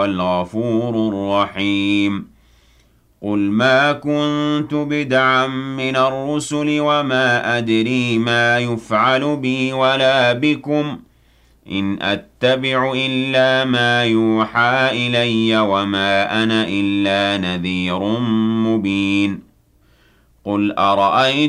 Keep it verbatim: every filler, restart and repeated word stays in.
الغفور الرحيم قل ما كنت بدعا من الرسل وما أدري ما يفعل بي ولا بكم إن أتبع إلا ما يوحى إلي وما أنا إلا نذير مبين قل أرأيت